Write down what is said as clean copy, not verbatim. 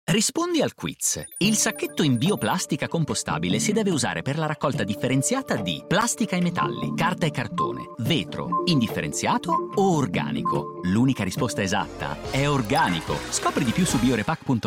Rispondi al quiz. Il sacchetto in bioplastica compostabile si deve usare per la raccolta differenziata di plastica e metalli, carta e cartone, vetro, indifferenziato o organico. L'unica risposta esatta è organico. Scopri di più su biorepack.com.